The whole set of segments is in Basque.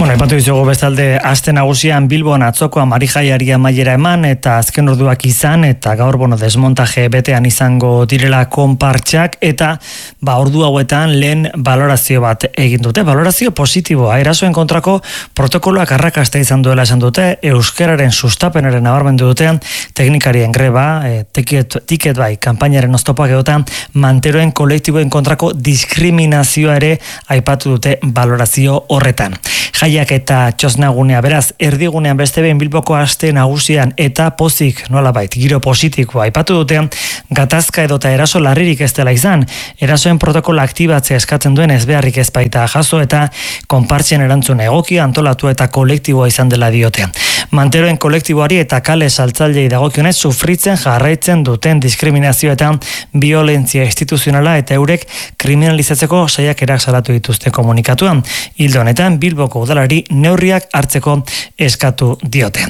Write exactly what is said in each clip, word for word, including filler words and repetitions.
Bueno, ipatu dizugu bestalde aste nagusian Bilbon atzoko Marijaiari amaiera eman eta azken orduak izan eta gaur bono desmontaje betean izango direla konpartxak eta ba ordu hauetan lehen balorazio bat egin dute. Balorazio positiboa, erasoen kontrako protokoloak arrakasta izan duela esan dute, euskararen sustapenaren nabarmendu dute, teknikarien greba, e, tiket, tiket bai, kanpainaren oztopak egotan, manteroen kolektiboen kontrako diskriminazioa ere aipatu dute balorazio horretan. Jaiak eta txosnagunea, beraz, erdigunean beste behin Bilboko aste nagusian eta pozik nolabait giro positikoa aipatu dute, gatazka edota eraso larririk ez dela izan, erasoen protokola aktibatzea eskatzen duen ezbeharrik ez baita jaso eta konpartzien erantzun egokia antolatu eta kolektiboa izan dela diote. Manteroen kolektiboari eta kale saltzailei dagokionez sufritzen jarraitzen duten diskriminazio eta violentzia instituzionala eta eurek kriminalizatzeko saiakerak salatu dituzte komunikatuan. Hildo honetan Bilboko udalari neurriak hartzeko eskatu diote.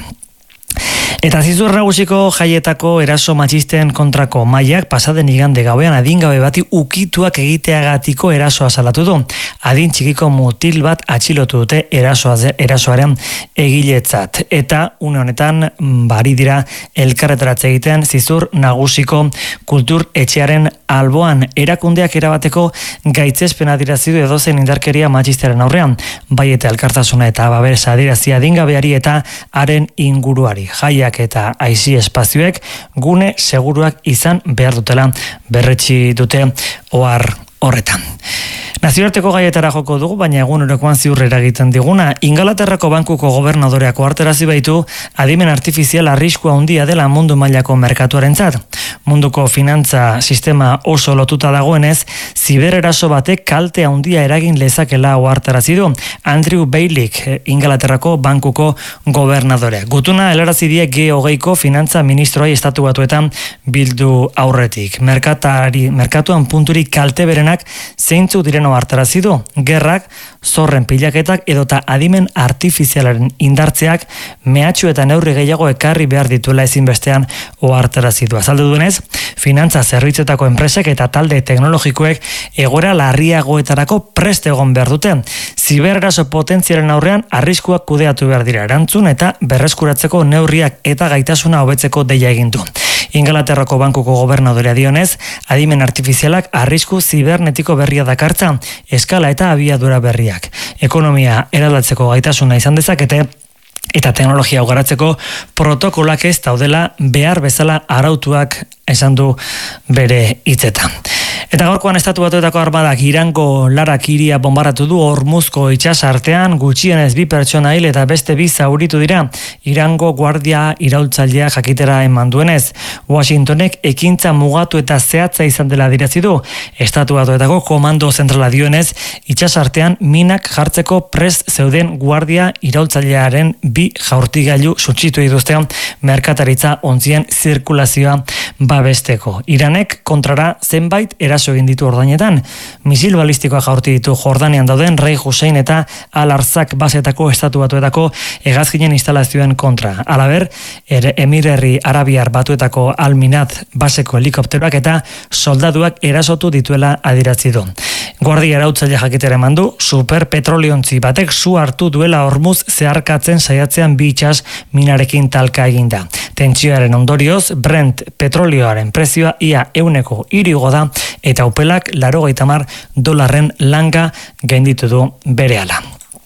Eta Zizur Nagusiko jaietako eraso matxisten kontrako mahaiak pasaden igande gauean adingabe bati ukituak egiteagatiko erasoa salatu du. Adin txikiko mutil bat atxilotu dute erasoa, erasoaren egiletzat. Eta une honetan bari dira elkarretaratze egiten Zizur Nagusiko kultur etxearen alboan erakundeak erabateko gaitzespen adirazidu edozen indarkeria matxistaren aurrean. Bai eta elkartasuna eta babesa adirazi adingabeari eta haren inguruari. Jaiak eta aizi espazioek gune seguruak izan behar dutela berretsi dute ohar horretan. Nazioarteko gaietara joko dugu, baina egunerokoan ziurrera egiten diguna. Ingalaterrako bankuko gobernadoreak ohartarazi baitu adimen artifizial arriskua handia dela mundu mailako merkatuarentzat. Munduko finantza sistema oso lotuta dagoenez, zibereraso batek kalte handia eragin lezakela ohartarazi du Andrew Bailey, Ingalaterrako bankuko gobernadorea. Gutuna helarazi die G hogeiko finantza ministroai estatu batuetan bildu aurretik. Merkatari, merkatuan punturik kalte berenak zeintzu diren ohartarazi du, gerrak, zorren pilaketak edota adimen artifizialaren indartzeak mehatxu eta neurri gehiago ekarri behar dituela ezinbestean ohartarazi du. Azaldu duenez, finantza zerbitzuetako enpresek eta talde teknologikoek egoera larriagoetarako prest egon behar dute. Zibereraso potentzialen aurrean arriskuak kudeatu behar dira erantzun eta berreskuratzeko neurriak eta gaitasuna hobetzeko deia egin du. Ingalaterrako bankuko gobernadorea dionez, adimen artifizialak arrisku zibernetiko berria dakartza, eskala eta abiadura berriak. Ekonomia eraldatzeko gaitasuna izan dezakete, eta teknologia garatzeko protokolak ez daudela behar bezala arautuak esan du bere hitzetan. Eta gaurkoan estatu batuetako armadak Irango larak hiria bonbaratu du Hormuzko itsasartean, gutxienez bi pertsona hil eta beste bi zauritu dira. Irango guardia iraultzailea jakitera eman duenez, Washingtonek ekintza mugatu eta zehatza izan dela adierazi du. Estatu batuetako komando zentrala dioenez, itsasartean minak jartzeko prest zeuden guardia iraultzailearen bi jaurtigailu suntsitu dituzte merkataritza ontzien zirkulazioa babesteko. Iranek kontrara zenbait eraso egin ditu ordainetan. Misil balistikoa jaurti ditu Jordanian dauden Rei Hussein eta Al-Arzak basetako estatu batuetako hegazkinen instalazioen kontra. Halaber, er, Emirerri Arabiar batuetako Al-Minat baseko helikopteroak eta soldaduak erasotu dituela adierazi du. Guardia iraultzaile jakitera eman du, superpetroliontzi batek su hartu duela Hormuz zeharkatzen saiatzean bi itsas minarekin talka eginda. Tentsioaren ondorioz, Brent petrolioaren prezioa ia euneko hiru da eta upelak laurogeita hamar dolarren langa gainditu du berehala.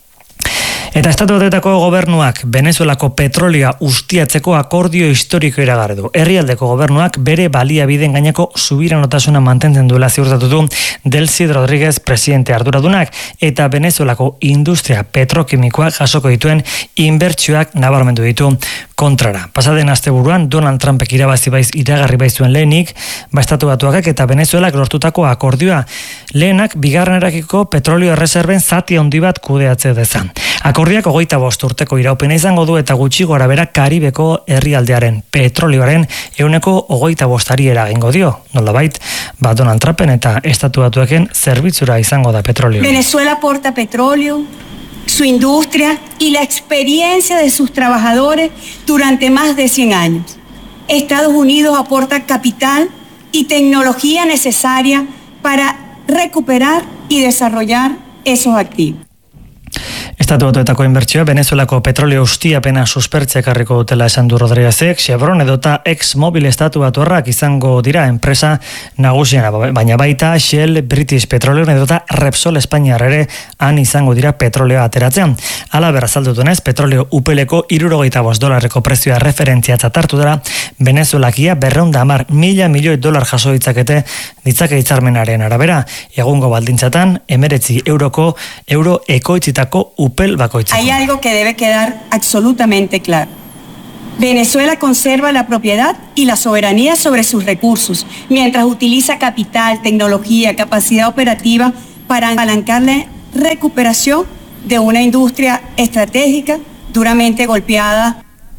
Eta estatu batuetako gobernuak Venezuelako petrolioa ustiatzeko akordio historiko iragarri du. Herrialdeko gobernuak bere baliabideen gaineko subiranotasuna mantentzen duela ziurtatu du Delcy Rodríguez presidente arduradunak eta Venezuelako industria petrokimikoak jasoko dituen inbertsioak nabarmendu ditu kontrara. Pasaden asteburuan Donald Trumpek irabazi baiz iragarri baizuen lehenik, ba estatu batuakak eta Venezuelak lortutako akordioa. Lehenak bigarren erakiko petrolio erreserben zati handi bat kudeatze dezan. Akordiak hogeita bost urteko iraupena izango du eta gutxi gora bera Karibeko herrialdearen petrolioaren ehuneko hogeita bostari eragingo dio. Nolabait, ba Donald Trumpen eta estatu batueken zerbitzura izango da petrolio. Venezuela aporta petróleo, su industria y la experiencia de sus trabajadores durante más de cien años. Estados Unidos aporta capital y tecnología necesaria para recuperar y desarrollar esos activos. Estatu Batuetako inbertsioa Venezuelako petrolio ustiapena suspertzea ekarriko dutela esan du Rodriguezek. Chevron edota ExMobil Estatu Batuarrak izango dira enpresa nagusiena, baina baita Shell, British Petroleum edota Repsol Espainiar ere han izango dira petrolioa ateratzean. Hala berazaldu duenez, petrolio upeleko hirurogeita bost dolarreko prezioa referentziatzat hartu dela, Venezuelakia berrehun eta hamar mila milioi dolar jaso ditzakete ditzake hitzarmenaren arabera. Egungo baldintzatan hemeretzi euroko euro ekoitzitako upel bakoitzeko. Hay algo que debe quedar absolutamente claro. Venezuela conserva la propiedad y la soberanía sobre sus recursos, mientras utiliza capital, tecnología, capacidad operativa para apalancar la recuperación de una industria estratégica duramente golpeada.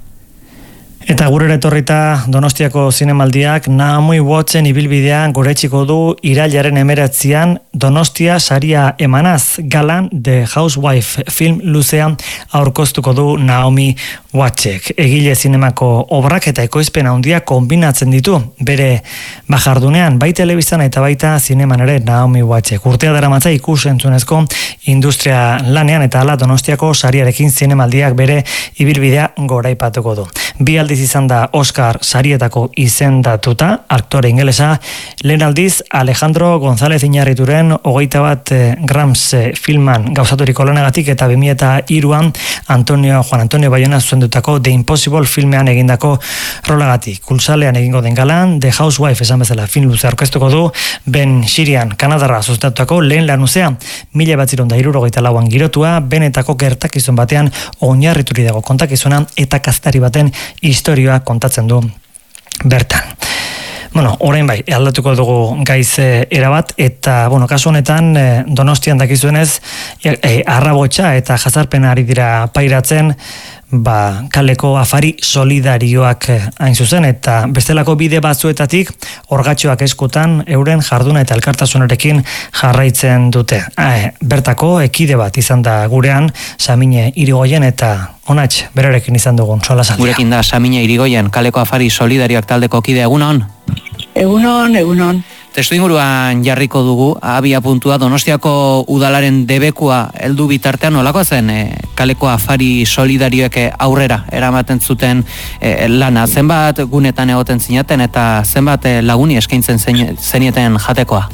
Eta gure etorrita Donostiako zinemaldiak Naomi Watts-en ibilbidean goretxiko du irailaren hemeretzian Donostia saria emanaz galan The Housewife film luzean aurkoztuko du Naomi Wattsek. Egile zinemako obrak eta ekoizpen handia konbinatzen ditu bere bajardunean, bai telebistan eta baita zineman ere Naomi Wattsek. Urtea daramatza ikus-entzunezko industria lanean eta hala Donostiako sariarekin zinemaldiak bere ibilbidea goraipatuko du. Bi aldiz izan da Oscar sarietako izendatuta, aktore ingelesa, lehen aldiz Alejandro González Iñarrituren hogeita bat grams filman gauzaturiko lanagatik eta bi mila eta hiruan Antonio, Juan Antonio Bayona zuzendutako The Impossible filmean egindako rolagatik. Kulsalean egingo den galan, The Housewife esan bezala film luze aurkeztuko du, Ben Shirian Kanadarra sustatutako lehen lanuzea, mila batziron da hirurogeita lauan girotua, benetako gertakizun batean oinarrituri dago kontakizuna eta kaztari baten historioa kontatzen du bertan. Bueno, orain bai, aldatuko dugu gaiz erabat, eta, bueno, kasu honetan, Donostian dakizuenez, e, e, arrabotsa eta jazarpena ari dira pairatzen, ba, kaleko afari solidarioak hain zuzen, eta bestelako bide batzuetatik orgatxoak eskutan euren jarduna eta elkartasunarekin jarraitzen dute. E, bertako ekide bat izan da gurean, Samine Irigoyen eta Onatx, berarekin izan dugun, sola saldia. Gurekin da Samine Irigoyen, kaleko afari solidarioak taldeko kide, egunon? Egunon, egunon. Testu inguruan jarriko dugu, abia puntua, Donostiako udalaren debekua heldu bitartean nolako zen e, kaleko afari solidarioek aurrera eramaten zuten e, lana, zenbat gunetan egoten zinaten eta zenbat e, laguni eskaintzen zenieten jatekoa?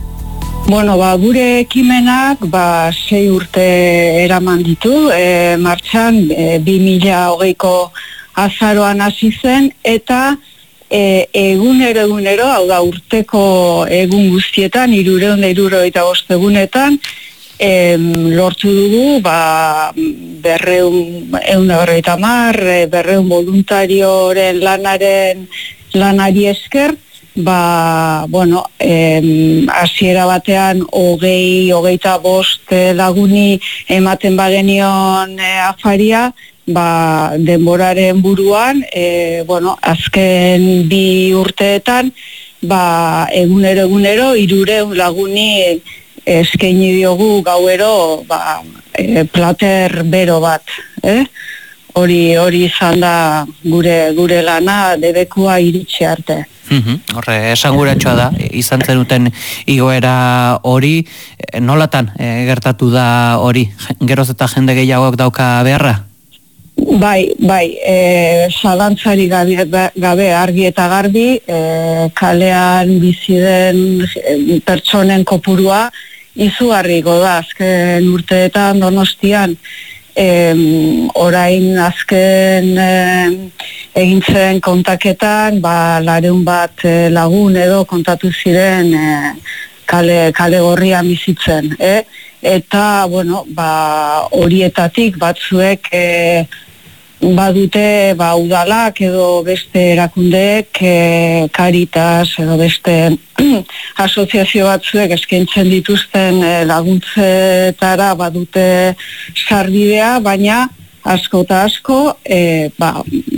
Bueno, ba, gure ekimenak ba, sei urte eraman ditu, e, martxan e, bi mila hogeiko azaroan hasi zen, eta e, egunero egunero, hau da urteko egun guztietan, hirureun eta hirurogeita bost egunetan, e, lortu dugu ba, berreun, ehun eta berrogeita hamar, berreun voluntarioren lanaren lanari esker, ba, bueno, hasiera batean hogei, hogeita bost laguni ematen bagenion e, afaria, ba, denboraren buruan, e, bueno, azken bi urteetan, ba, egunero egunero, hirureun laguni eskaini diogu gauero, ba, e, plater bero bat, eh? Hori hori izan da gure gure lana debekua iritsi arte. Uhum, horre, esanguratsua da, izan zenuten igoera hori, nolatan e, gertatu da hori, geroz eta jende gehiagoak dauka beharra? Bai, bai, e, zalantzari gabe, gabe argi eta garbi, e, kalean bizi den e, pertsonen kopurua izugarriko da, azken urteetan Donostian, E, orain azken e, egintzen kontaketan, ba, lareun bat e, lagun edo kontatu ziren e, kale, kale gorrian bizitzen. Eh? Eta, bueno, ba, horietatik batzuek e, badute ba, udalak edo beste erakundeek, e, Caritas edo beste asoziazio batzuek eskaintzen dituzten e, laguntzetara badute sarbidea, baina asko eta asko e, ba,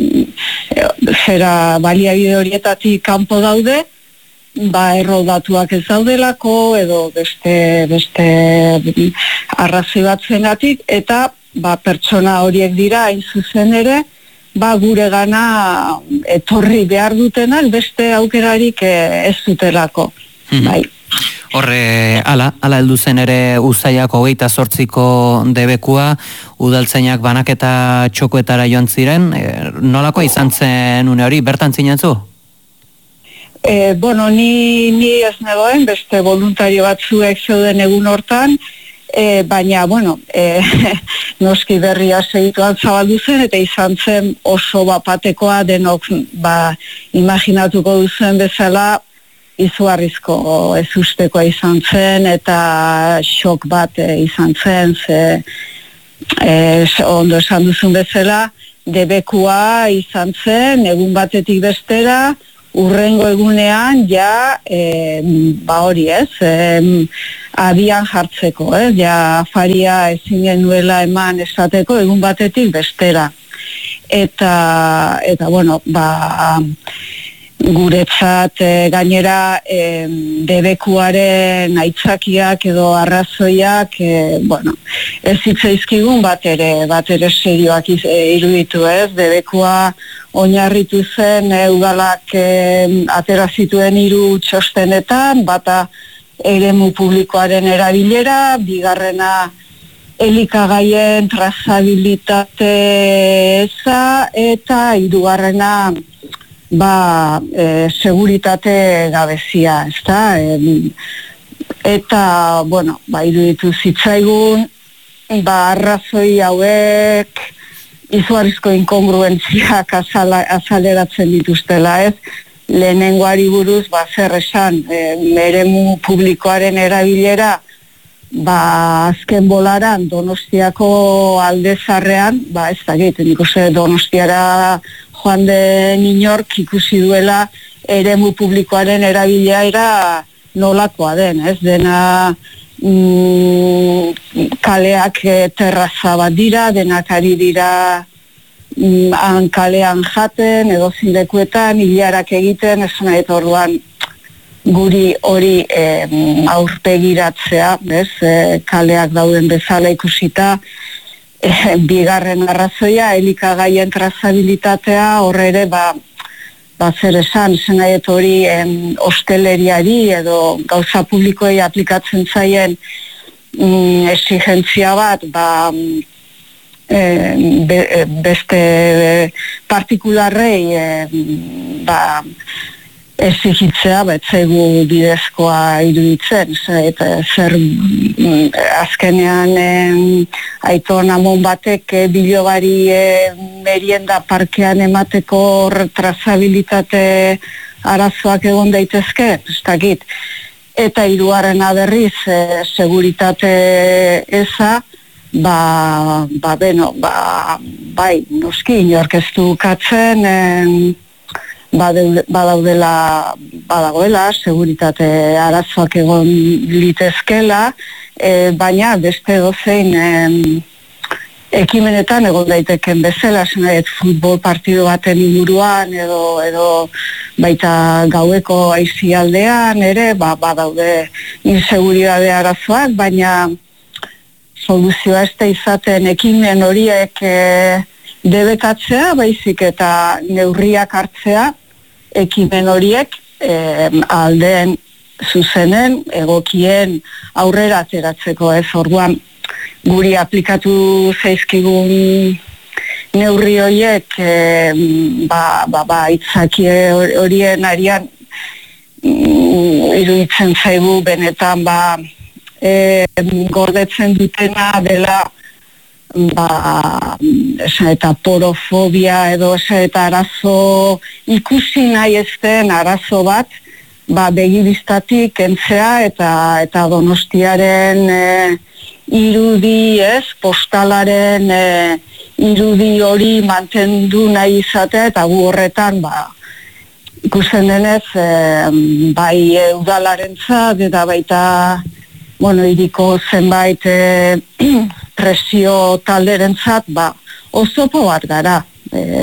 zera baliabide horietatik kanpo daude, ba, erroldatuak ez daudelako edo beste, beste arrazoi batzuengatik, eta ba, pertsona horiek dira hain zuzen ere, ba, gure gana etorri behar dutenak beste aukerarik ez dutelako. Mm-hmm. Bai. Horre, ala, ala heldu zen ere uztailak hogeita zortziko debekua, udaltzainak banaketa txokoetara joan ziren, e, nolako izan zen une hori, bertan zinatzu? E, bueno, ni, ni ez negoen, beste voluntario batzuek zeuden egun hortan, e, baina, bueno, e, noski berria segituan zabaldu zen, eta izan zen oso bapatekoa denok, ba, imaginatuko duzen bezala, izugarrizko ezustekoa izan zen, eta xok bat e, izan zen, ze, e, ondo esan duzun bezala, debekua izan zen, egun batetik bestera, urrengo egunean ja e, ba hori ez, e, abian jartzeko, ez, ja afaria ezin genuela eman esateko egun batetik bestera. Eta, eta bueno, ba, guretzat e, gainera e, debekuaren aitzakiak edo arrazoiak, e, bueno, ez zitzaizkigun bat ere, bat ere serioak iz, e, iruditu ez, debekua oinarritu zen e, udalak e, atera zituen hiru txostenetan, bata eremu publikoaren erabilera, bigarrena elikagaien trazabilitate eza, eta hirugarrena ba, e, seguritate gabezia, ezta? E, eta, bueno, ba, iruditu zitzaigun, ba, arrazoi hauek izugarrizko inkongruentziak azala, azaleratzen dituztela, ez? Lehenengoari buruz, ba, zer esan, e, eremu publikoaren erabilera, ba, azken bolaran Donostiako aldezarrean, ba, ez da egiten, nik uste Donostiara joan den inork ikusi duela eremu publikoaren erabilera nolakoa den, ez? Dena mm, kaleak terraza bat dira, denak ari dira mm, han kalean jaten, edo zindekuetan, hilarak egiten, esan nahi orduan guri hori e, aurpegiratzea, bez? E, kaleak dauden bezala ikusita, E, bigarren arrazoia, elikagaien trazabilitatea, horre ere, ba, ba zer esan, zenaiet hori em, osteleriari edo gauza publikoei aplikatzen zaien mm, exigentzia bat, ba, e, be, beste partikularrei, e, ba, exigitzea, betzegu bidezkoa iruditzen, eta zer mm, azkenean eh, Aiton Amon batek eh, bilobari eh, merienda parkean emateko trazabilitate arazoak egon daitezke, ez dakit. Eta hirugarrena berriz, eh, seguritate eza, ba, ba, beno, ba, bai, noski, inork ez du katzen, eh, badaudela, badagoela, seguritate arazoak egon litezkela, e, baina beste dozein e, ekimenetan egon daiteken bezala, zenaiet futbol partido baten inguruan, edo, edo baita gaueko aizialdean, ere, ba, badaude inseguridade arazoak, baina soluzioa ez da izaten ekimen horiek e, debekatzea, baizik eta neurriak hartzea, ekimen horiek e, aldeen zuzenen, egokien aurrera ateratzeko, ez orduan guri aplikatu zaizkigun neurri horiek e, ba, ba, ba, itzaki horien arian mm, iruditzen zaigu benetan ba, e, gordetzen dutena dela ba, esan eta porofobia edo esan eta arazo ikusi nahi ezten arazo bat, ba, begibistatik entzea eta eta Donostiaren e, irudi ez, postalaren e, irudi hori mantendu nahi izatea, eta gu horretan ba, ikusten denez e, bai e, udalarentzat eta baita bueno, iriko zenbait e, presio talderentzat, ba, oztopo bat gara, e,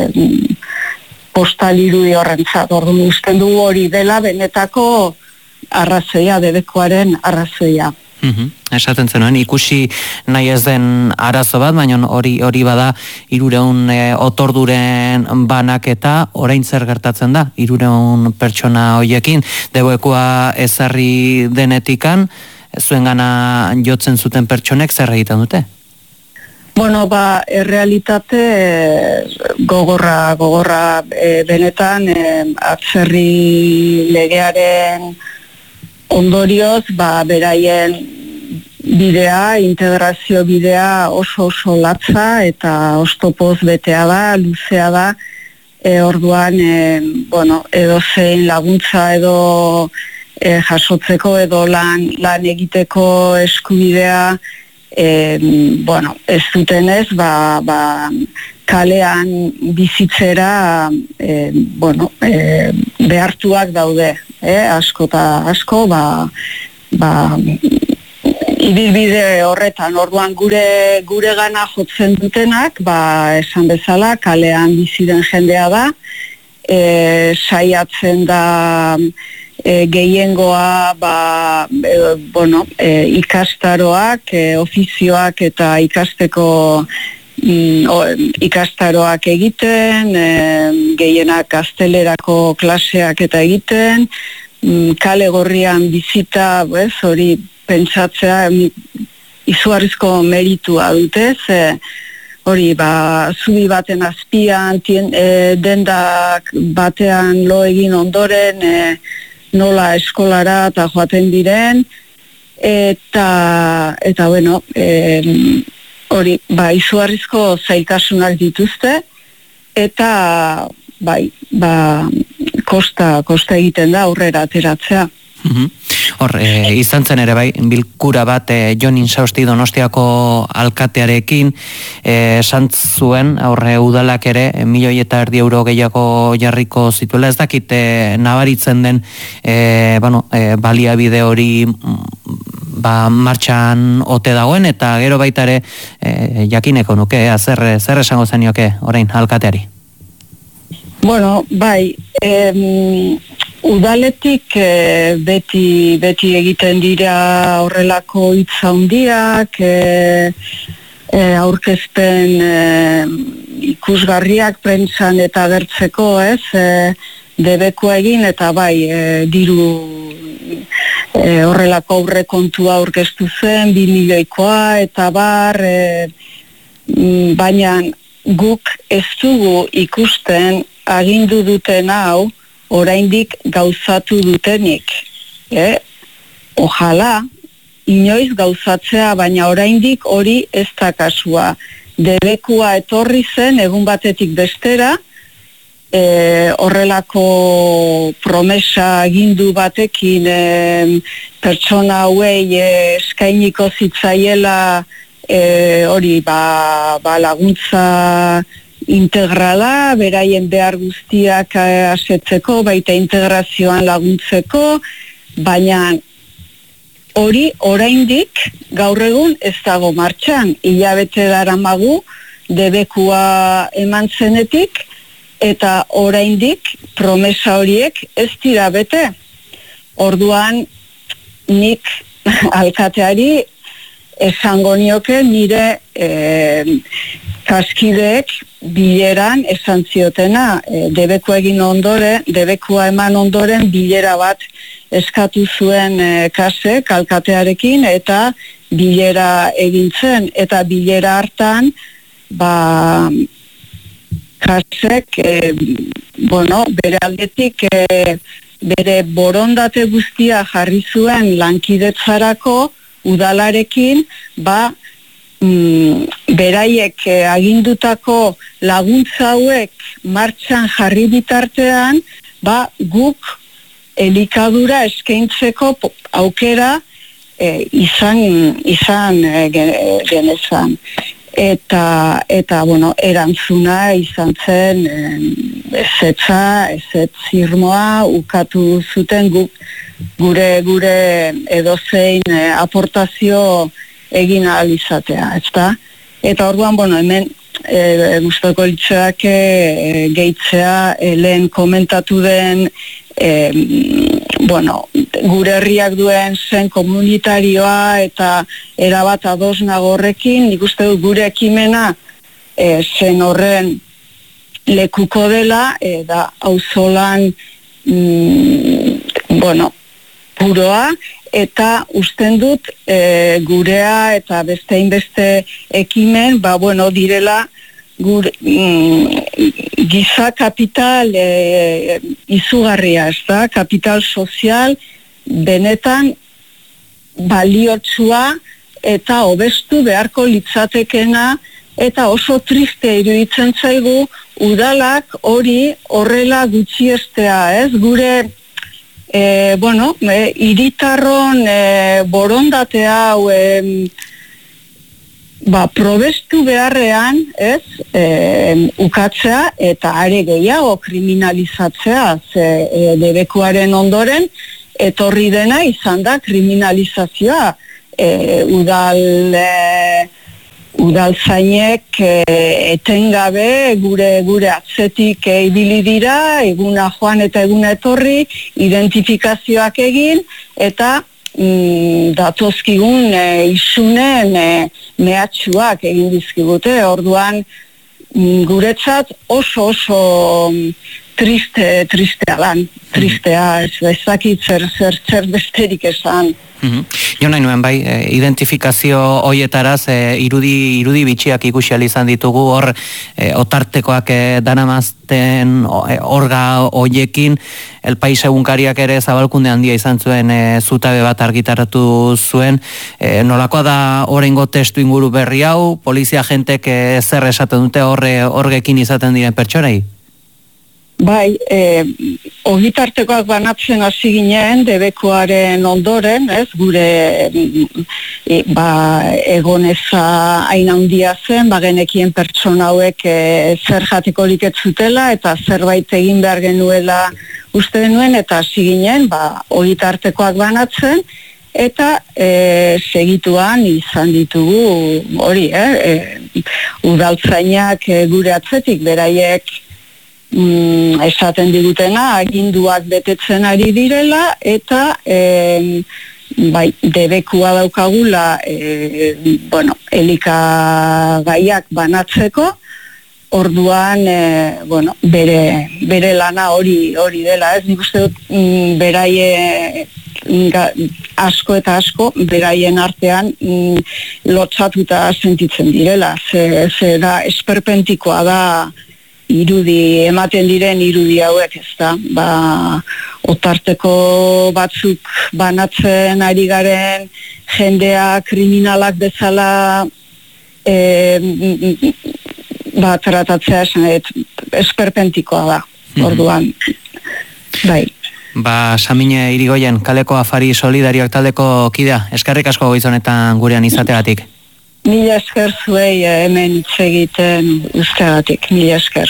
postal irudi horrentzat, orduan usten dugu hori dela benetako arrazoia, debekoaren arrazoia. Uhum. Esaten zenuen, ikusi nahi ez den arazo bat, baina hori hori bada hirureun e, otorduren banaketa, orain zer gertatzen da hirureun pertsona hoiekin, debekua ezarri denetikan, zuengana jotzen zuten pertsonek zer egiten dute? Bueno, ba, errealitate gogorra, gogorra e, benetan e, atzerri legearen ondorioz, ba, beraien bidea, integrazio bidea oso oso latza eta ostopoz betea da, luzea da, e, orduan, e, bueno, edo zein laguntza edo e, jasotzeko edo lan, lan egiteko eskubidea, E, bueno, ez dutenez, ba, ba, kalean bizitzera e, bueno, e, behartuak daude, eh? Asko eta asko, ba, ba, ibilbide horretan, orduan gure gure gana jotzen dutenak, ba, esan bezala, kalean biziren jendea da, e, saiatzen da E, gehiengoa ba, e, bueno, e, ikastaroak, e, ofizioak eta ikasteko mm, o, ikastaroak egiten, e, gehienak gaztelerako klaseak eta egiten, mm, kale gorrian bizita, bez, hori pentsatzea izugarrizko meritua dute, ze hori, ba, zubi baten azpian, tien, e, dendak batean lo egin ondoren, e, nola eskolara eta joaten diren, eta, eta bueno, e, hori, ba, izugarrizko zailtasunak dituzte, eta, bai, ba, kosta, kosta egiten da aurrera ateratzea. Uhum. Hor, e, izan zen ere bai, bilkura bat e, Jon Insausti Donostiako alkatearekin esan zuen, aurre udalak ere, e, milioi eta erdi euro gehiago jarriko zituela, ez dakit e, nabaritzen den e, bueno, e, baliabide hori ba, martxan ote dagoen, eta gero baita ere e, jakineko nuke, e, zer, zer esango zenioke orain alkateari? Bueno, bai, em, udaletik e, beti, beti egiten dira horrelako hitz handiak, e, e, aurkezpen e, ikusgarriak prentsan eta gertzeko, ez, e, debekua egin eta bai, e, diru e, horrelako aurrekontua aurkeztu zen, bi milioikoa eta bar, e, baina guk ez dugu ikusten agindu duten hau oraindik gauzatu dutenik. Eh? Ojala, inoiz gauzatzea, baina oraindik hori ez da kasua. Debekua etorri zen, egun batetik bestera, e, horrelako promesa agindu batekin e, pertsona hauei e, eskainiko zitzaiela e, hori ba, ba laguntza integrala, beraien behar guztiak asetzeko, baita integrazioan laguntzeko, baina hori oraindik gaur egun ez dago martxan, hilabete daramagu debekua eman zenetik, eta oraindik promesa horiek ez dira bete. Orduan nik alkateari esango nioke nire e, kaskideek bileran esan ziotena, e, debekua egin ondore, debekua eman ondoren bilera bat eskatu zuen e, kasek alkatearekin eta bilera egin zen, eta bilera hartan ba kasek e, bueno, bere aldetik e, bere borondate guztia jarri zuen lankidetzarako udalarekin, ba mm, beraiek eh, agindutako laguntza hauek martxan jarri bitartean, ba guk elikadura eskaintzeko aukera eh, izan izan eh, genezan. Eta, eta bueno, erantzuna izan zen eh, ezetza, ezet zirmoa, ukatu zuten guk gure gure edozein eh, aportazio egin ahal izatea, ezta? Eta orduan, bueno, hemen e, gustoko litzeak e, gehitzea e, lehen komentatu den e, bueno, gure herriak duen zen komunitarioa eta erabat ados nago horrekin, nik uste dut gure ekimena e, zen horren lekuko dela, e, da auzolan mm, bueno, puroa, eta usten dut e, gurea eta beste inbeste ekimen, ba, bueno, direla gure mm, giza kapital e, izugarria, ez da, kapital sozial benetan baliotsua eta hobestu beharko litzatekena, eta oso triste iruditzen zaigu udalak hori horrela gutxiestea, ez? Gure e, bueno, e, hiritarron e, borondatea hau e, ba, probestu beharrean, ez, e, ukatzea eta are gehiago kriminalizatzea, ze e, debekuaren ondoren etorri dena izan da kriminalizazioa, e, udal e, udaltzainek e, etengabe gure gure atzetik e, ibili dira, eguna joan eta eguna etorri, identifikazioak egin eta Mm, datozkigun e, isunen e, mehatxuak egin dizkigute, orduan mm, guretzat oso oso mm, triste, tristea lan, tristea, ez ezakit zer, zer, zer besterik esan. Mm-hmm. Jo nahi nuen bai, e, identifikazio hoietaraz e, irudi, irudi bitxiak ikusi izan ditugu, hor e, otartekoak e, danamazten e, orga hoiekin, El Pais egunkariak ere zabalkunde handia izan zuen e, zutabe bat argitaratu zuen, e, nolakoa da oraingo testu inguru berri hau, polizia agentek e, zer esaten dute horre horgekin izaten diren pertsonei? Bai, e, ogitartekoak banatzen hasi ginen debekuaren ondoren, ez, gure e, ba, egoneza hain handia zen, ba, genekien pertsona hauek e, zer jatekorik ez zutela eta zerbait egin behar genuela uste denuen, eta hasi ginen, ba, ogitartekoak banatzen, eta e, segituan izan ditugu hori, eh, e, udaltzainak e, gure atzetik, beraiek Mm, esaten digutena, aginduak betetzen ari direla, eta e, bai, debekua daukagula e, bueno, elikagaiak banatzeko, orduan e, bueno, bere, bere lana hori hori dela, ez nik uste dut mm, beraie ga, asko eta asko beraien artean mm, lotsatuta sentitzen direla, ze, ze da esperpentikoa da irudi, ematen diren irudi hauek, ez da, ba, otarteko batzuk banatzen ari garen jendea kriminalak bezala e, ba, tratatzea esan, et, esperpentikoa da, orduan, bai. Ba, Samine Irigoyen, kaleko afari solidarioak taldeko kidea, eskerrik asko goizonetan gurean izateagatik. Mila esker zuei hemen hitz egiten usteagatik, mila esker.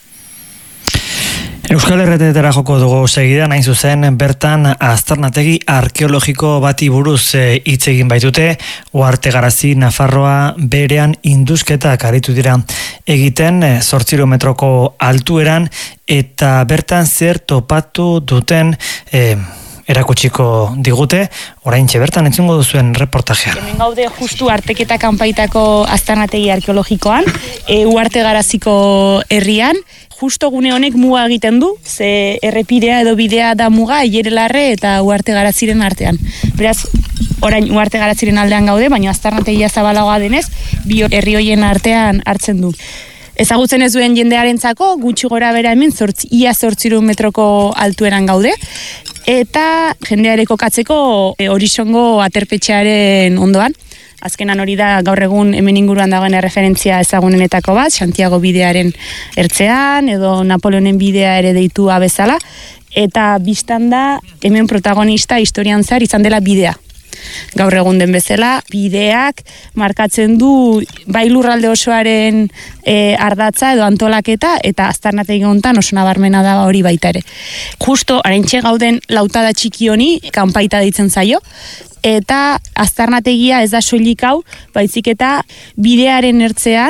Euskal Herretetara joko dugu segidan, hain zuzen, bertan aztarnategi arkeologiko bati buruz hitz egin baitute, Uharte Garazi Nafarroa berean induzketak aritu dira egiten zortziehun metroko altueran, eta bertan zer topatu duten e, erakutsiko digute, oraintxe bertan entzungo duzuen reportajean. Hemen gaude justu Arteketa kanpaitako aztarnategi arkeologikoan, e, Uharte Garaziko herrian, justo gune honek muga egiten du, ze errepidea edo bidea da muga Ailerelarre eta Uharte Garaziren artean. Beraz, orain Uharte Garaziren aldean gaude, baina aztarnategia zabalagoa denez, bi herri hoien artean hartzen du. Ezagutzen ez duen jendearentzako gutxi gora bera hemen zortz, ia zortziehun metroko altueran gaude, eta jendeare kokatzeko e, Horizongo aterpetxearen ondoan. Azkenan hori da gaur egun hemen inguruan dagoen erreferentzia ezagunenetako bat, Santiago bidearen ertzean, edo Napoleonen bidea ere deitua bezala, eta biztan da hemen protagonista historian zehar izan dela bidea. Gaur egun den bezala, bideak markatzen du bai lurralde osoaren e, ardatza edo antolaketa, eta aztarnategi hontan oso nabarmena da hori baita ere. Justo oraintxe gauden lautada txiki honi kanpaita deitzen zaio, eta aztarnategia ez da soilik hau, baizik eta bidearen ertzean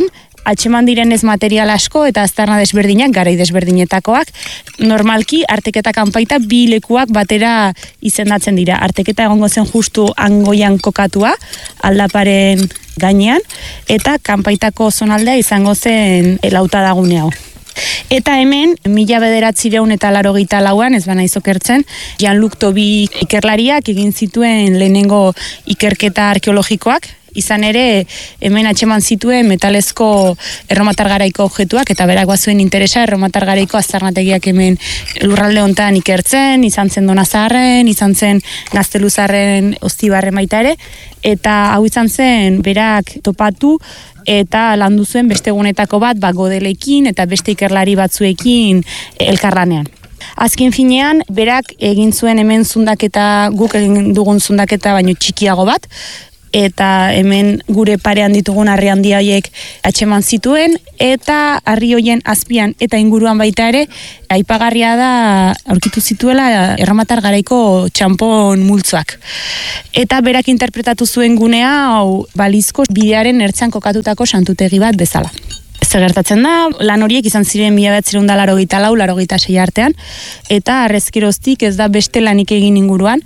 atxeman direnez material asko eta aztarna desberdinak, garai desberdinetakoak, normalki arteketa kanpaita bi lekuak batera izendatzen dira. Arteketa egongo zen justu Angoian kokatua, aldaparen gainean, eta kanpaitako zonaldea izango zen lautadagune hau. Eta hemen, mila bederatzireun eta laurogeita lauan, ez bana izokertzen, Jean-Luc Tobie ikerlariak egin zituen lehenengo ikerketa arkeologikoak, izan ere, hemen atxeman zituen metalezko erromatar garaiko objektuak, eta berak bazuen interesa erromatar garaiko aztarnategiak hemen lurralde hontan ikertzen, izan zen Donazarren, izan zen Gazteluzarren Ostibarren baita ere, eta hau izan zen berak topatu, eta landu zuen beste egunetako bat, ba, Godelekin eta beste ikerlari batzuekin elkarlanean. Azken finean, berak egin zuen hemen zundaketa, guk egin dugun zundaketa baino txikiago bat, eta hemen gure parean ditugun harri handi horiek atxeman zituen, eta harri hoien azpian eta inguruan baita ere, aipagarria da aurkitu zituela erromatar garaiko txanpon multzoak. Eta berak interpretatu zuen gunea, hau balizko bidearen ertzan kokatutako santutegi bat bezala. Zer gertatzen da, lan horiek izan ziren mila bederatziehun eta laurogeita lau, laurogeita sei artean, eta arrezkeroztik ez da beste lanik egin inguruan,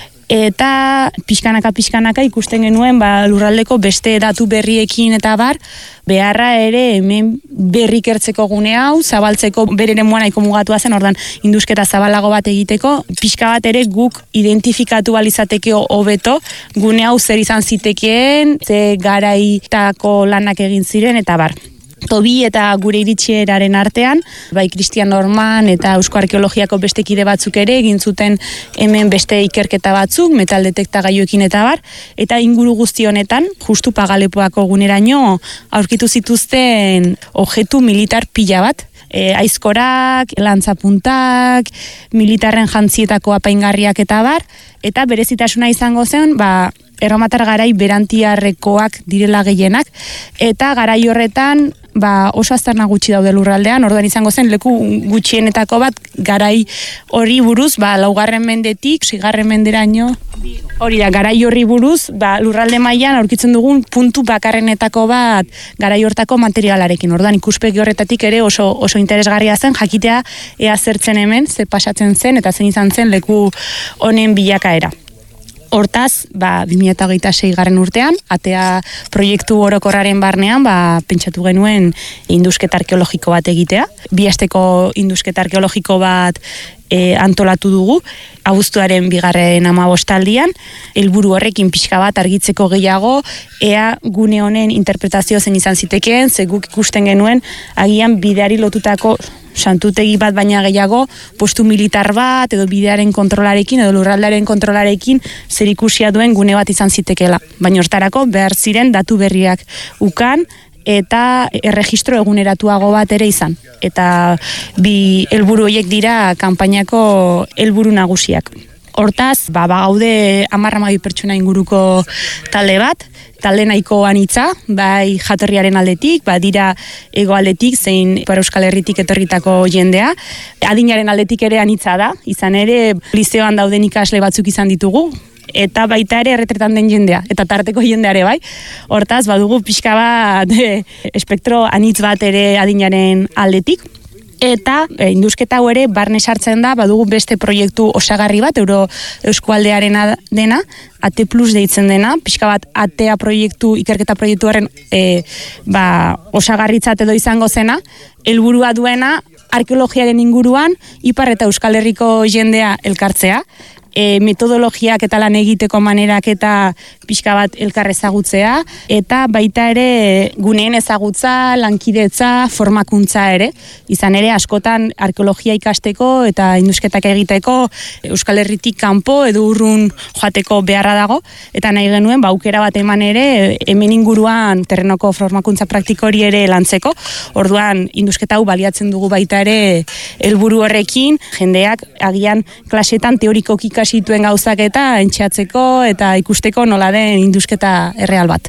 eta pixkanaka pixkanaka ikusten genuen ba, lurraldeko beste datu berriekin eta bar, beharra ere hemen berrikertzeko gune hau, zabaltzeko bereren moa nahiko mugatua zen, ordan indusketa zabalago bat egiteko, pixka bat ere guk identifikatu balizateke hobeto, gune hau zer izan zitekeen, ze garaitako lanak egin ziren eta bar. Tobi eta gure iritsieraren artean, bai Christian Norman eta Eusko Arkeologiako beste kide batzuk ere egin zuten hemen beste ikerketa batzuk, metal detektagailuekin eta bar, eta inguru guzti honetan, justu Pagalepoako guneraino aurkitu zituzten objektu militar pila bat, e, aizkorak, lantzapuntak, militarren jantzietako apaingarriak eta bar, eta berezitasuna izango zen, ba, erromatar garai berantiarrekoak direla gehienak, eta garai horretan ba, oso aztarna gutxi daude lurraldean, orduan izango zen leku gutxienetako bat garai hori buruz, ba, laugarren mendetik, sigarren menderaino, hori da, garai horri buruz, ba, lurralde mailan aurkitzen dugun puntu bakarrenetako bat garai hortako materialarekin, orduan ikuspegi horretatik ere oso, oso interesgarria zen, jakitea ea zertzen hemen, ze pasatzen zen, eta zen izan zen leku honen bilakaera. Hortaz, ba, bi mila hogeita sei garren urtean, atea proiektu orokorraren barnean, ba, pentsatu genuen indusketa arkeologiko bat egitea. Bi asteko indusketa arkeologiko bat e, antolatu dugu, abuztuaren bigarren hamabostaldian, helburu horrekin pixka bat argitzeko gehiago, ea gune honen interpretazio zen izan zitekeen, ze guk ikusten genuen, agian bideari lotutako santutegi bat baina gehiago, postu militar bat, edo bidearen kontrolarekin, edo lurraldaren kontrolarekin, zer ikusia duen gune bat izan zitekela. Baina hortarako behar ziren datu berriak ukan, eta erregistro eguneratuago bat ere izan. Eta bi helburu horiek dira kanpainako helburu nagusiak. Hortaz, ba, ba gaude hamar hamabi pertsona inguruko talde bat, talde nahiko anitza, bai jatorriaren aldetik, ba dira ego aldetik, zein Ipar Euskal Herritik etorritako jendea. Adinaren aldetik ere anitza da, izan ere lizeoan dauden ikasle batzuk izan ditugu, eta baita ere erretretan den jendea, eta tarteko jendeare bai. Hortaz, badugu pixka bat e, espektro anitz bat ere adinaren aldetik. Eta e, indusketa hau ere barne sartzen da, badugu beste proiektu osagarri bat, Euro Eskualdearena dena, A T plus deitzen dena, pixka bat atea proiektu, ikerketa proiektuaren e, ba, osagarritzat edo izango zena, helburua duena arkeologiaren inguruan Ipar eta Euskal Herriko jendea elkartzea, E, metodologiak eta lan egiteko manerak eta pixka bat elkar ezagutzea, eta baita ere guneen ezagutza, lankidetza, formakuntza ere. Izan ere, askotan arkeologia ikasteko eta indusketak egiteko Euskal Herritik kanpo edo urrun joateko beharra dago, eta nahi genuen, ba, aukera bat eman ere, hemen inguruan terrenoko formakuntza praktiko hori ere lantzeko. Orduan, indusketa hau baliatzen dugu baita ere helburu horrekin, jendeak agian klasetan teorikoki zituen gauzak eta entxeatzeko eta ikusteko nola den indusketa erreal bat.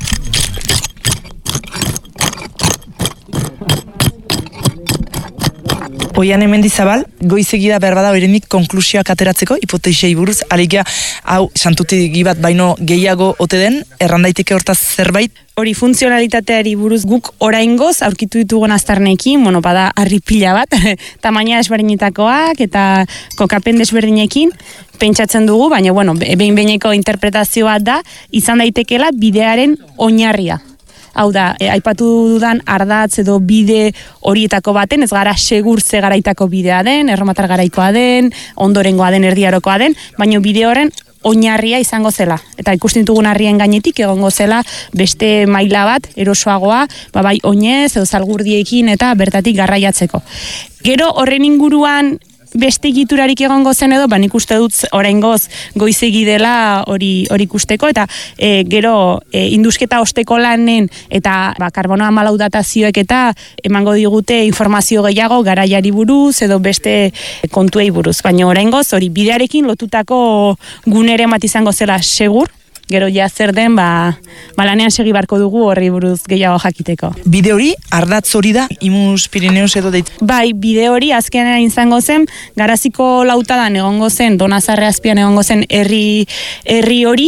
Oian Mendizabal, goizegida behar bada oraindik konklusioak ateratzeko, hipotesei buruz, alegia, hau, santutegi bat baino gehiago ote den, erran daiteke hortaz zerbait? Hori funtzionalitateari buruz guk oraingoz aurkitu ditugun aztarnekin, bueno, bada harri pila bat, tamaina desberdinetakoak eta kokapen desberdinekin pentsatzen dugu, baina bueno, behin-behineko interpretazioa da, izan daitekeela bidearen oinarria. Hau da, e, aipatu dudan ardatz edo bide horietako baten, ez gara segur ze garaitako bidea den, erromatar garaikoa den, ondorengoa den, erdiarokoa den, baina bide horren oinarria izango zela. Eta ikusten ditugun harrien gainetik egongo zela beste maila bat erosoagoa, ba bai oinez edo zalgurdiekin eta bertatik garraiatzeko. Gero horren inguruan beste egiturarik egongo zen edo, ba nik uste dut oraingoz goizegi dela hori hori ikusteko eta e, gero e, indusketa osteko lanen eta ba karbono hamalau datazioek eta emango digute informazio gehiago garaiari buruz edo beste kontuei buruz. Baina oraingoz hori bidearekin lotutako gunere bat izango zela segur. Gero ja zer den, ba, ba lanean segi barko dugu horri buruz gehiago jakiteko. Bide hori, ardatz hori da, Imus Pirineus edo deit? Bai, bide hori azkenean izango zen, Garaziko lautadan egongo zen, Donazarre azpian egongo zen herri herri hori,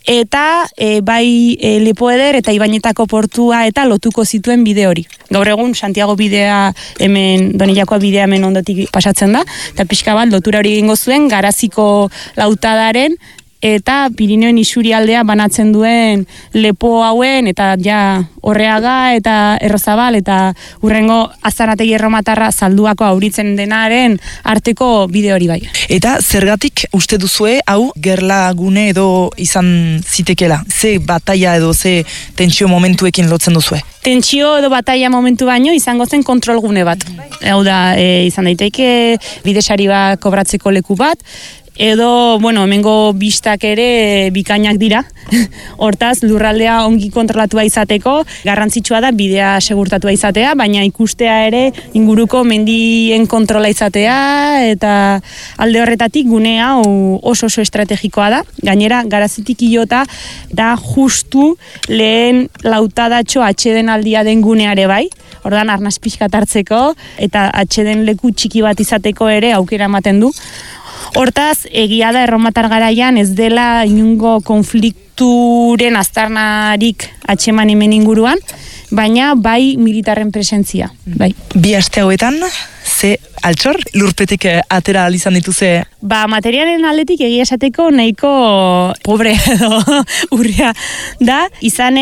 eta e, bai e, Lepo Eder eta Ibainetako portua eta lotuko zituen bide hori. Gaur egun Santiago bidea hemen, Donillakoa bidea hemen ondotik pasatzen da, eta pixka bat lotura hori egingo zuen Garaziko lautadaren eta Pirineoen isurialdea banatzen duen lepo hauen, eta ja Horreaga eta Errozabal eta urrengo azanategi erromatarra Zalduako auritzen denaren arteko bide hori bai. Eta zergatik uste duzue hau gerla gune edo izan zitekela? Ze bataia edo ze tentsio momentuekin lotzen duzue? Tentsio edo bataia momentu baino izango zen kontrolgune bat. Hau da, e, izan daiteke bidesari bat kobratzeko leku bat, edo, bueno, hemengo bistak ere bikainak dira. Hortaz, lurraldea ongi kontrolatua izateko, garrantzitsua da bidea segurtatua izatea, baina ikustea ere inguruko mendien kontrola izatea, eta alde horretatik gune hau oso oso estrategikoa da. Gainera, Garazitik iota da justu lehen lautadatxo atxeden aldia den guneare bai, ordan arnaz pixkat hartzeko, eta atxeden leku txiki bat izateko ere aukera ematen du. Hortaz, egia da erromatar garaian ez dela inungo konflikturen aztarnarik atxeman hemen inguruan, baina bai militarren presentzia. Bai. Bi aste hauetan, ze altxor, lurpetik atera alizan dituze? Ba, materialen aldetik egia esateko nahiko pobre edo urria da. Izan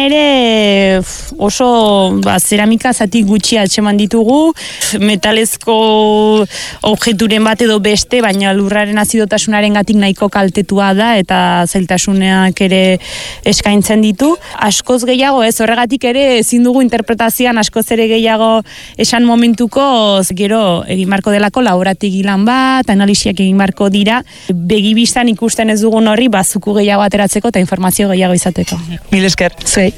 ere oso ba, zeramika zati gutxi atxeman ditugu, metalezko objeturen bat edo beste, baina lurraren azidotasunaren gatik nahiko kaltetua da eta zailtasuneak ere eskaintzen ditu. Askoz gehiago ez, horregatik ere ezin dugu interpretazioan askoz ere gehiago esan momentuko, gero egin barko delako laborategi lan bat, analisiak egin barko dira, begibistan ikusten ez dugun horri bazuku gehiago ateratzeko eta informazio gehiago izateko. Mil esker. Zuei.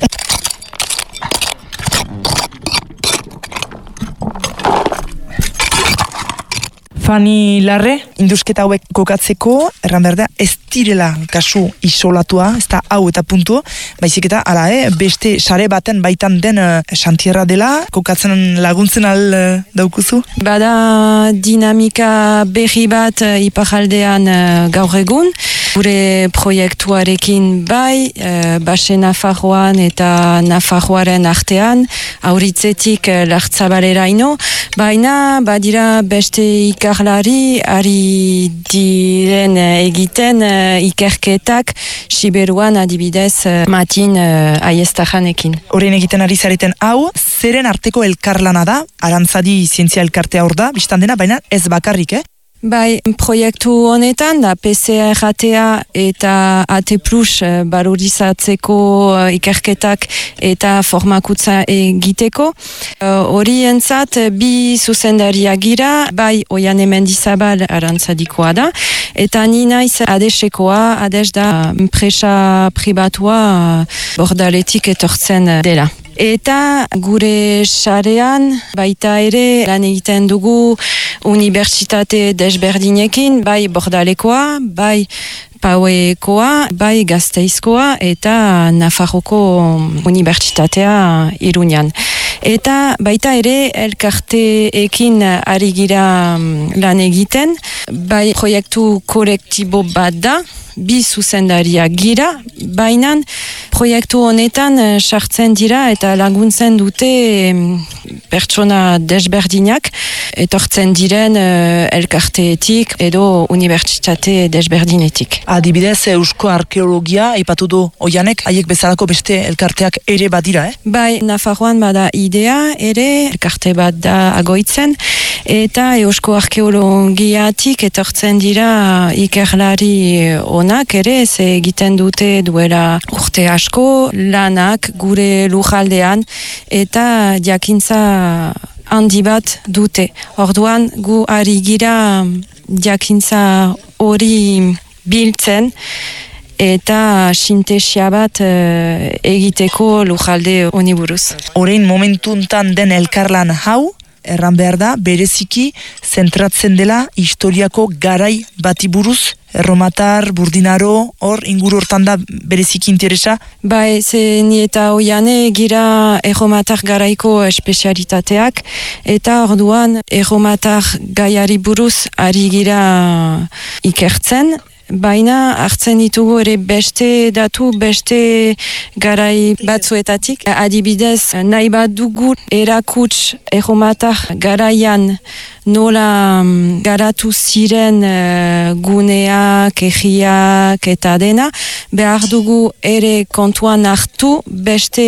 Fani Larre, indusketa hauek kokatzeko, erran behar da, ez direla kasu isolatua, ez da hau eta puntu, baizik eta, ala, eh, beste sare baten baitan den uh, xantierra dela, kokatzen laguntzen al uh, daukuzu? Bada dinamika berri bat uh, iparaldean uh, gaur egun, gure proiektuarekin bai, uh, Baxe Nafarroan eta Nafarroaren artean, auritzetik uh, Lartzabaleraino, baina badira beste ikarlari ari diren uh, egiten uh, ikerketak Siberuan adibidez uh, Matin uh, Aiestajanekin. Horren egiten ari zareten hau, zeren arteko elkarlana da, Arantzadi zientzia elkartea hor da, biztan dena, baina ez bakarrik, eh? Bai, proiektu honetan da P C R A T A eta A T plus barurizatzeko ikerketak eta formakutza egiteko. Hori entzat bi zuzendariak gira, bai Oian Mendizabal Arantzadikoa da, eta ni naiz adesekoa, ades da enpresa pribatua Bordaletik etortzen dela. Eta gure sarean baita ere lan egiten dugu unibertsitate desberdinekin, bai Bordalekoa, bai Pauekoa, bai Gasteizkoa eta Nafarroko unibertsitatea Iruñan. Eta baita ere elkarteekin ari gira lan egiten, bai proiektu kolektibo bat da, bi zuzendariak gira, baina proiektu honetan sartzen dira eta laguntzen dute pertsona desberdinak, etortzen diren elkarteetik edo unibertsitate desberdinetik. Adibidez, Eusko Arkeologia, aipatu du Oianek, haiek bezalako beste elkarteak ere badira, eh? Bai, Nafarroan bada idea ere, elkarte bat da Agoitzen, eta Eusko Arkeologiatik etortzen dira ikerlari onak ere, ze egiten dute duela urte asko lanak gure lujaldean eta jakintza handi bat dute. Orduan gu ari gira jakintza hori biltzen eta sintesia bat uh, egiteko lujalde honi buruz. Orain momentuntan den elkarlan hau, erran behar da, bereziki zentratzen dela historiako garai bati buruz, Erromatar, Burdinaro, hor inguru hortan da bereziki interesa? Bai, ze ni eta Oiane gira erromatar garaiko espezialitateak, eta orduan erromatar gaiari buruz ari gira ikertzen, baina hartzen ditugu ere beste datu, beste garai batzuetatik. Adibidez, nahi bat dugu erakuts erromatar garaian nola garatu ziren uh, guneak, egiak eta dena, behar dugu ere kontuan hartu beste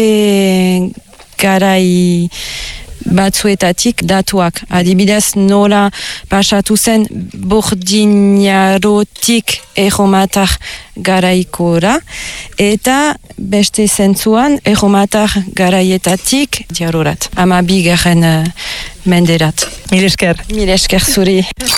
garai batzuetatik datuak. Adibidez, nola pasatu zen Burdinarotik erromatar garaikora, eta beste zentzuan erromatar garaietatik diarorat. Ama bigarren uh, menderat. Mil esker. Mil esker zuri.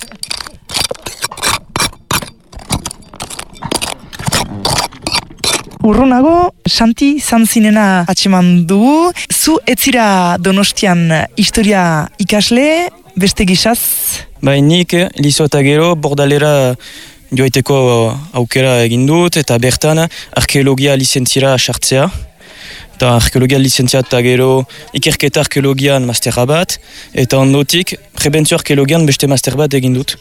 Urrunago, Santi Zantzinena atxeman dugu. Zu etzira Donostian historia ikasle, beste gisaz? Bai, nik lizo eta gero bordalera joaiteko aukera egin dut, eta bertan arkeologia lizentzira sartzea. Eta arkeologia lizentzia eta gero ikerketa arkeologian masterra bat, eta ondotik prebentzio arkeologian beste master bat egin dut.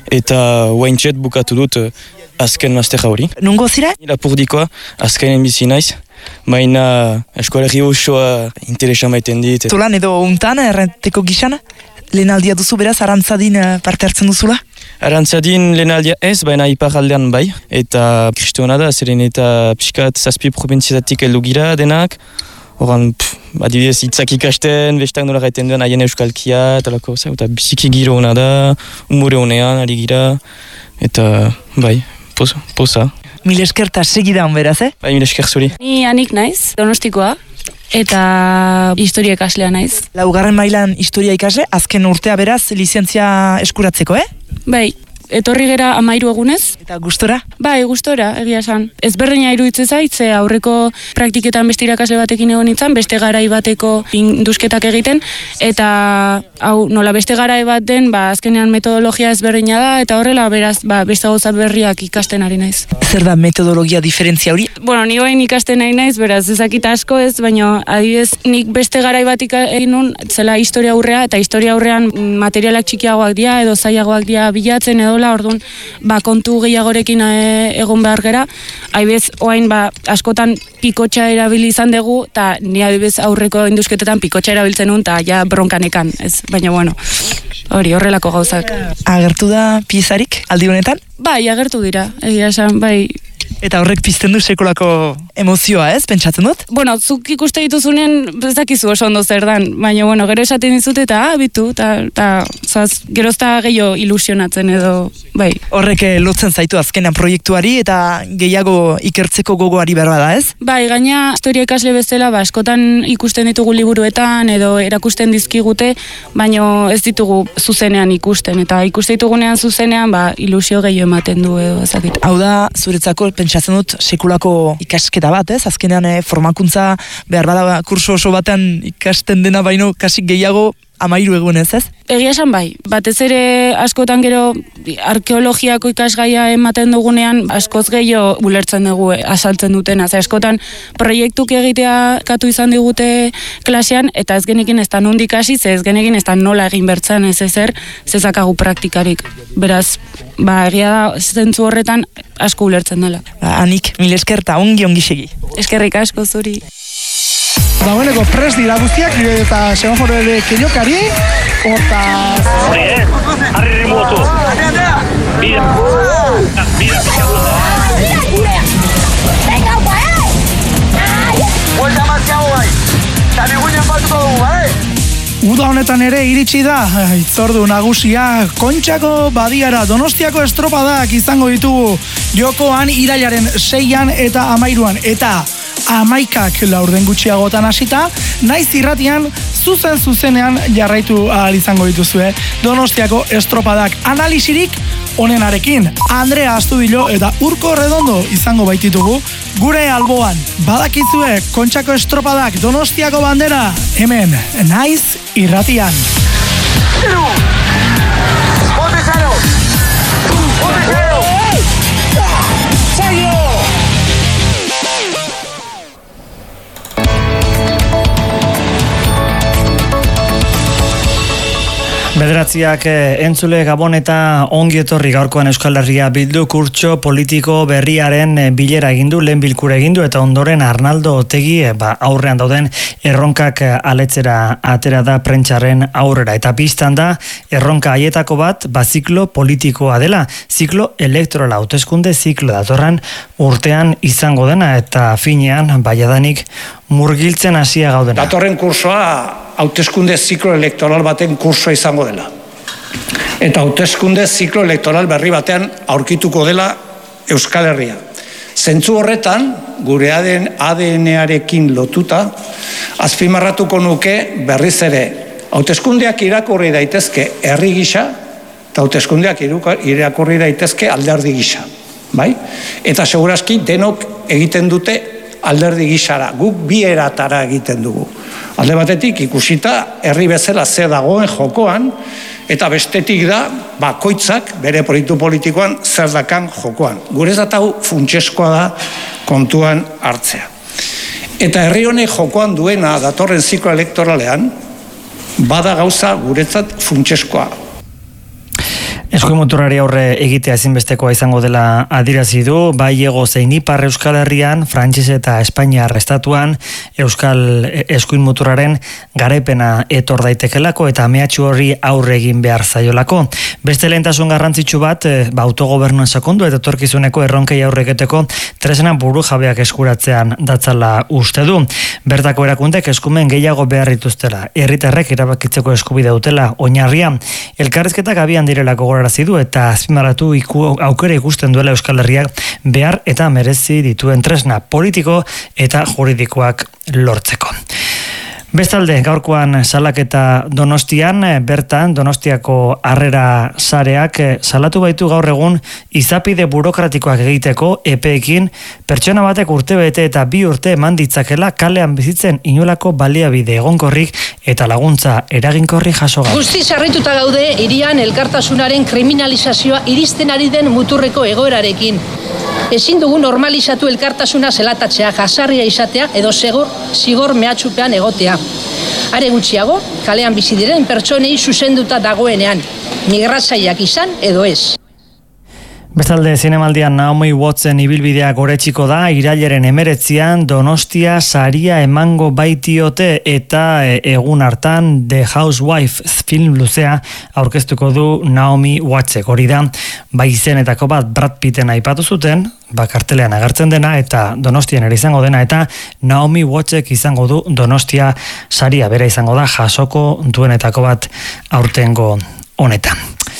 Eta oaintxet bukatu dut azken masterra hori. Nungo zira? Lapurdikoa, azkenen bizi naiz, baina eskolari osoa interesa maiten dit. Tolan edo untan, errenteko gixana? Lehenaldia duzu beraz, Arantzadin parte hartzen duzula? Arantzadin lehenaldia ez, baina iparaldean bai. Eta kristuana da, zeren eta pixkat zazpi probintzietatik heldu gira denak. Horan, adibidez, hitzak ikasten, bestak nola gaiten duen haien euskalkia, talako, eta biziki giro hona da, umore honean, ari gira, eta bai, posa. posa. Mil esker eta segidan beraz, eh? Bai, mil esker zuri. Ni Anik naiz, Donostikoa, eta historia ikaslea naiz. Laugarren mailan historia ikasle, azken urtea beraz, lizentzia eskuratzeko, eh? Bai, etorri gera amairu egunez. Eta gustora? Bai, gustora, egia esan. Ezberdina iruditzen zait, ze aurreko praktiketan beste irakasle batekin egon nintzen, beste garai bateko indusketak egiten, eta hau, nola beste garai bat den, ba, azkenean metodologia ezberdina da, eta horrela, beraz, ba, beste gauza berriak ikasten ari naiz. Zer da metodologia diferentzia hori? Bueno, ni orain ikasten nahi naiz, beraz, ezakit asko ez, baina adibidez, nik beste garai bat egin nun, zela historia aurrea, eta historia aurrean materialak txikiagoak dira, edo zailagoak dira bilatzen, edo orduan, ba, kontu gehiagorekin e, egon behar gera. Haibez, oain, ba, askotan pikotxa erabili izan dugu, eta ni adibez aurreko indusketetan pikotxa erabiltzen nun, eta ja bronkanekan, ez? Baina, bueno, hori, horrelako gauzak. Agertu da piezarik, aldi honetan? Bai, agertu dira, egia esan, bai. Eta horrek pizten du sekolako emozioa, ez? Pentsatzen dut? Bueno, zuk ikuste dituzunen, ez dakizu oso ondo zer dan, baina, bueno, gero esaten dizut eta, ah, bitu, eta, zoaz, gero ez da gehiago ilusionatzen edo, bai. Horrek lotzen zaitu azkenean proiektuari eta gehiago ikertzeko gogoari berba da, ez? Bai, gaina historia ikasle bezala, ba, askotan ikusten ditugu liburuetan edo erakusten dizkigute, baina ez ditugu zuzenean ikusten, eta ikusten ditugunean zuzenean, ba, ilusio gehiago ematen du edo, ezakit. Hau da, zuretzako, pentsatzen dut, sekulako ikasketa bat, ez? Azkenean eh, formakuntza behar bada kurso oso batean ikasten dena baino kasik gehiago amairu egunez, ez? Egia esan bai, batez ere askotan gero arkeologiako ikasgaia ematen dugunean askoz gehiago ulertzen dugu azaltzen dutena. Ze askotan proiektuk egitea katu izan digute klasean eta ez genekin ez da nondik hasi, ze ez genekin ez da nola egin bertzen ez ezer, zezakagu praktikarik. Beraz, ba, egia da zentzu horretan asko ulertzen dela. Ba, Anik, mil esker eta ongi ongi segi. Eskerrik asko zuri. Dagoeneko prest dira guztiak eta semaforo ere keiokari, hortaz... Hori, eh? Harri rimu gotu. Bida. Bida, Venga, guai! Vuelta martxago bai. Eta biguinen batuko dugu, bai? Uda honetan ere iritsi da, itzordu nagusia, Kontxako badiara Donostiako estropadak izango ditugu jokoan irailaren seian eta amairuan, eta amaikak laurden gutxiagotan hasita, naiz irratian zuzen zuzenean jarraitu ahal izango dituzue Donostiako estropadak analisirik onenarekin. Andrea Astudillo eta Urko Redondo izango baititugu gure alboan. Badakizue Kontxako estropadak Donostiako bandera hemen naiz irratian. Bederatziak entzule Gabon eta ongi etorri gaurkoan Euskal Herria Bildu kurtso politiko berriaren bilera egindu, lehen bilkura egindu eta ondoren Arnaldo Otegi ba, aurrean dauden erronkak aletzera atera da prentxaren aurrera. Eta biztan da erronka haietako bat ba, ziklo politikoa dela, ziklo elektorala, hauteskunde ziklo datorren urtean izango dena eta finean baiadanik murgiltzen hasia gaudena. Datorren kursoa hauteskunde ziklo elektoral baten kursoa izango dela. Eta hauteskunde ziklo elektoral berri batean aurkituko dela Euskal Herria. Zentzu horretan, gure A D N-arekin lotuta, azpimarratuko nuke berriz ere, hauteskundeak irakurri daitezke herri gisa, eta hauteskundeak irakurri daitezke alderdi gisa. Bai? Eta segurazki denok egiten dute alderdi gisara, guk bi eratara egiten dugu. Alde batetik ikusita herri bezala ze dagoen jokoan, eta bestetik da bakoitzak bere proiektu politikoan zer dakan jokoan. Guretzat hau funtseskoa da kontuan hartzea. Eta herri honek jokoan duena datorren ziklo elektoralean, bada gauza guretzat funtseskoa. Eskuin muturrari aurre egitea ezinbestekoa izango dela adirazi du, bai ego zein ipar Euskal Herrian, Frantses eta Espainiar estatuan, Euskal eskuin muturraren garepena etor daitekelako eta mehatxu horri aurre egin behar zaiolako. Beste lehentasun garrantzitsu bat, ba, autogobernuan sakondu eta etorkizuneko erronkei aurre egiteko tresna buru jabeak eskuratzean datzala uste du. Bertako erakundek eskumen gehiago behar dituztela, herritarrek erabakitzeko eskubide dutela oinarria. Elkarrizketak abian direlako gogorarazi du eta azpimarratu iku aukera ikusten duela Euskal Herriak behar eta merezi dituen tresna politiko eta juridikoak lortzeko. Bestalde, gaurkoan salaketa Donostian, bertan Donostiako harrera sareak salatu baitu gaur egun izapide burokratikoak egiteko epeekin pertsona batek urtebete eta bi urte eman ditzakela kalean bizitzen inolako baliabide egonkorrik eta laguntza eraginkorri jaso gabe. Guztiz harrituta gaude hirian elkartasunaren kriminalizazioa iristen ari den muturreko egoerarekin. Ezin dugu normalizatu elkartasuna zelatatzea, jasarria izatea edo zigor, zigor mehatxupean egotea. Are gutxiago, kalean bizi diren pertsonei zuzenduta dagoenean, migratzaileak izan edo ez. Bestalde, zinemaldian Naomi Wattsen ibilbidea goretxiko da, irailaren emeretzian Donostia saria emango baitiote eta egun hartan The Housewife film luzea aurkeztuko du Naomi Wattsek. Hori da, bai izenetako bat Brad Pitten aipatu zuten, bakartelean agertzen dena eta Donostian ere izango dena eta Naomi Wattsek izango du Donostia saria bera izango da jasoko duenetako bat aurtengo honetan.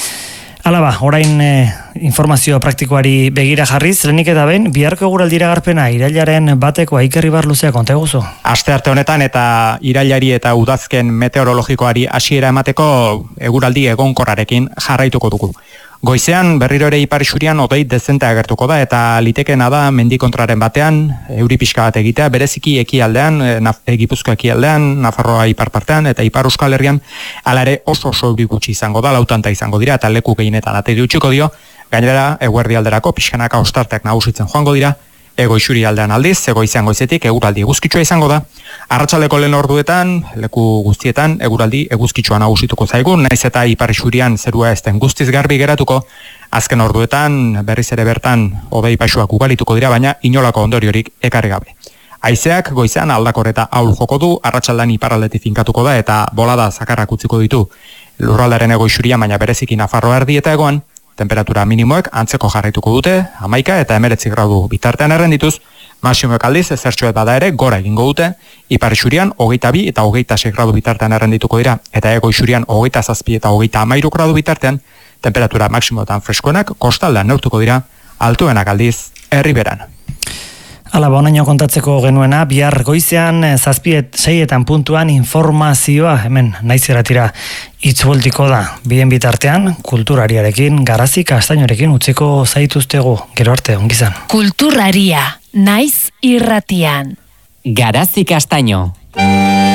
Alaba, orain eh, informazio praktikoari begira jarriz, lehenik eta behin, biharko eguraldira garpena irailaren bateko Aiker Ibarluzea konta eguzu. Astearte honetan eta irailari eta udazken meteorologikoari hasiera emateko eguraldi egonkorrarekin jarraituko dugu. Goizean berriro ere ipar isurian hodei dezente agertuko da eta litekeena da mendi kontraren batean euri pixka bat egitea, bereziki ekialdean, e, Gipuzkoa ekialdean, Nafarroa ipar partean eta ipar Euskal Herrian hala ere oso oso euri gutxi izango da, lautanta izango dira eta leku gehienetan ateri utziko dio. Gainera eguerdi alderako pixkanaka ostarteak nagusitzen joango dira. Ego isuri aldean aldiz, egoizean goizetik eguraldi eguzkitsua izango da. Arratsaldeko lehen orduetan, leku guztietan eguraldi eguzkitsua nagusituko zaigu, naiz eta ipar isurian zerua ez den guztiz garbi geratuko. Azken orduetan berriz ere bertan hodei paisuak ugalituko dira, baina inolako ondoriorik ekarri gabe. Haizeak goizean aldakor eta ahul joko du, arratsaldean iparraldetik finkatuko da eta bolada zakarrak utziko ditu lurraldaren ego isurian, baina bereziki Nafarroa erdi eta egoan. Temperatura minimoek antzeko jarraituko dute, hamaika eta emeretzi gradu bitartean errendituz, maximoek aldiz ezertxoet bada ere gora egingo dute, ipar isurian hogeita bi eta hogeita sei gradu bitartean errendituko dira, eta ego isurian hogeita zazpi eta hogeita hamairu gradu bitartean, temperatura maximoetan freskoenak kostaldean neurtuko dira, altuenak aldiz herriberan. Hala, bonaino kontatzeko genuena, bihar goizean zazpiet seietan puntuan informazioa, hemen naiz eratira itzboltiko da. Bien bitartean, kulturariarekin, Garazi Kastainorekin utziko zaituztego, gero arte, ongizan. Kulturaria, naiz irratian. Garazi Castaño.